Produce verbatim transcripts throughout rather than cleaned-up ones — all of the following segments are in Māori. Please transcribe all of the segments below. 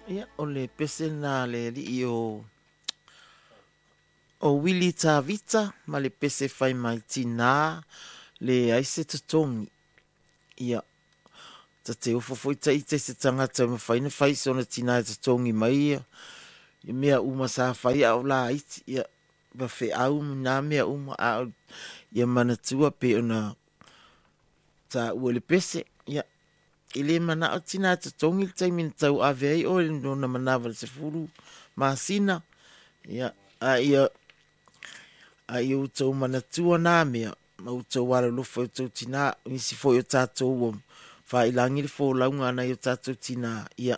Ia, o le pese na le li o o Willy Tavita, ma le pese fai mai tina le aise tatongi. Ia, ta te ofo foi ta ite se tangata ma fai na fai sona tina tatongi mai ia. Ia mea uma sa fai au la iti, ia, ba fe au na mea uma au, ia manatua pe ona ta ua le pese, ia. Ile mana o tina tatongi le taimin tau ave ai o le nona manawa le se furu, masina, ia, a ia, a i utou manatua nā mea, ma utou wala lofo i utou tina, nisi fo i o tātou o wha ilangi le fo launga ana i o tātou tina, ia.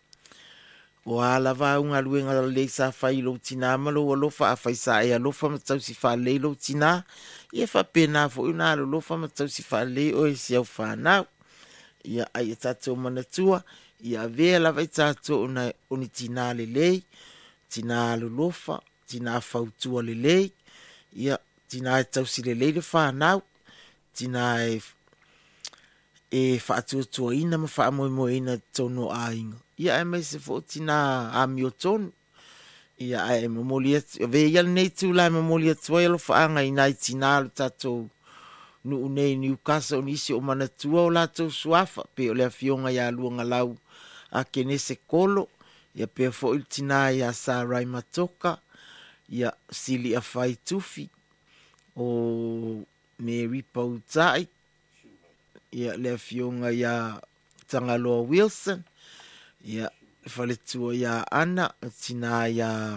O ala wā unga luenga lei sa whai lo tina, malo o lofa a whai sa e a lofa ma tau si wha lei lo tina, ia wha pēnā fo i nā lo lofa ma tau si wha lei o e si au whanau, ia ai e tātou manatua, ia vea lava i tātou una oni tina le lei, tina lo lofa, tina whautua le lei, ia tina e tau sile leile whanau, tina e e whaatuatua ina ma wha moe moe ina tono a inga. Ia e mai se fo tina a mio tonu, ia e mamoli atu, ve ia nei tu lai mamoli atu ai alo whaanga ina i tina alo tatou nu unei Newcastle o nisi o manatua o latou suafa, pe o lea fionga ia luanga lau a kene se kolo, ia pe fo il tina ia sa rai matoka, ia sili a fai tufi o Mary Pautai, ia lea fionga ia Tangaloa Wilson, ia whaletua ia Ana, tina ia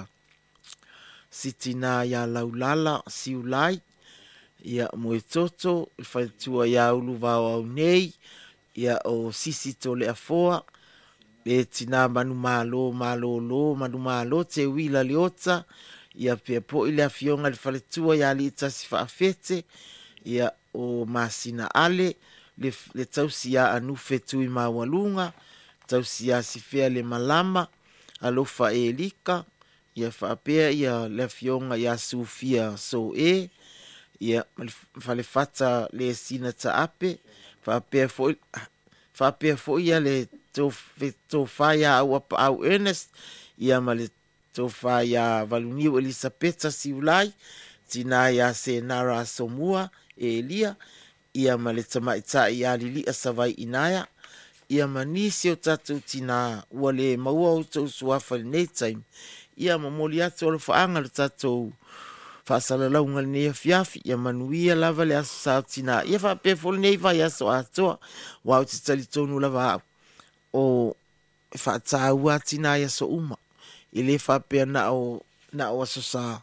si tina ia Laulala, Siulai, ia Moe Toto, whaletua ia Ulu Vau au nei, ia o Sisi Tole Afoa, e tina manu malo, malo lo, manu malo, te wila liota, ia pia po ile a fionga le whaletua ia li itasi whaafete, ia o Masina Ale, le, le tausi a anufe tui mawalunga, tausi a si fea le malama, alofa e lika, ia whaapea ia le fionga ia Sufia so e, ia whale fata le sina ta ape, whaapea fo, whaapea fo ia le tofaya au apa au Ernest, ia ma le tofaya valuniu Elisabeta Siulai, tina ia Senara Somua, e Elia, ia ma le tamaita ia lili a savai inaya, ia manisi o tatou tina ua le maua o tau suafa le nei time, ia mamoli atu o le whaanga le tatou whaasalaunga le nei afiafi, ia manuia lava le aso sa tina, ia whaapefo le nei vai aso atoa, wau te tali tonu lava au, o whaataua tina ia so uma, ile whaapea na o, na o aso sa,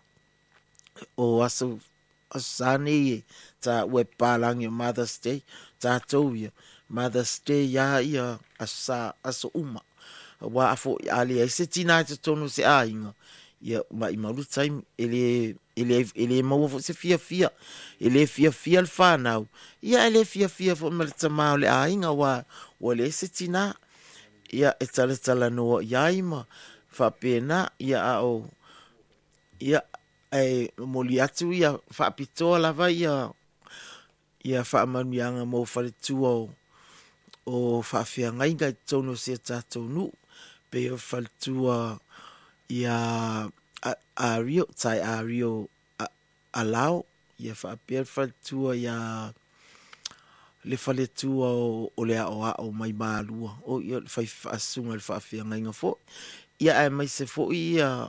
o aso, aso sa nei, ta ue pālangi o Mother's Day, tātou ia, Mother's Day ia ia asa aso uma. Wa afo ali ai se tina te tonu se a inga. Ia ma i mauru time ele ele ele mau fo se fia fia. Ele fia fia al fanau. Ia ele fia fia fo mal tama le a inga wa wa le se tina. Ia e tala tala no ia ima fa pena ia a o. Ia ai moli atu ia fa pitoa lava ia ia fa manuanga mo fa le tuo o whaafia ngai ngai tono se tātou nu, pe o whaltua i a ario, tai ario a lao, i a whaapia whaltua i a le whaletua o le ao a o mai maalua, o i a whai whaasunga le whaafia ngai nga fo, i a mai se fo i a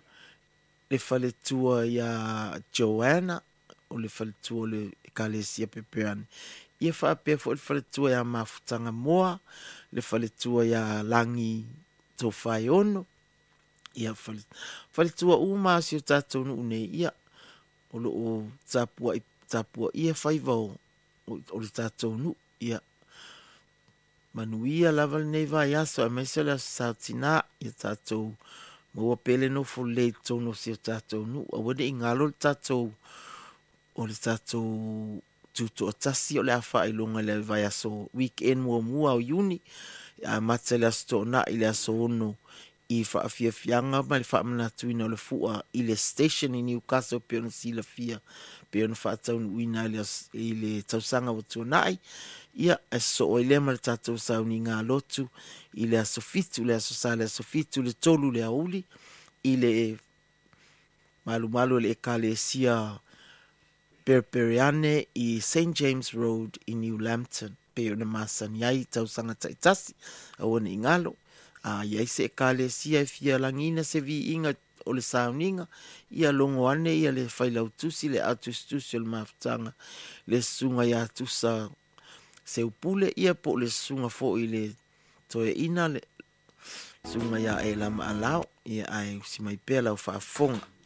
le whaletua i a Joanna, o le whaletua le kalesia pepeane, ia whaapea fo le whaletua ia mafutanga moa, le whaletua ia langi tō whai ono, ia whaletua uma si o tātou nu nei ia, o lo o tāpua, tāpua ia whaivau, o le tātou nu, ia manuia lava nei vai aso, a meisa le aso sautina, ia tātou maua pele no fo le tono si o tātou nu, a wade ingalo le tātou, o le tātou tuto tasi o le afa i longa le vai aso weekend mua mua o uni a mata le aso na i le aso ono i whaafiafianga ma le whaamanatuina o le fua i le station i Newcastle pe ona sila fia pe ona whaataunu uina i le tausanga o tuanai ia e so o ile ma le tatou sauni ngā lotu i le aso fitu le aso sa le aso fitu le tolu le auli i le malu malu le ekalesia Perperiane i Saint James Road i New Lambton pe ona masani ai tausanga taitasi a ona ingalo a ia se ekalesia fia langina se vi inga o le sauninga ia longo ane ia le failautusi le atustusi o le mafutanga le sunga ia tusa se upule ia po le sunga fo i le toe ina le sunga ia e lama alao ia ai si mai pela o whaafonga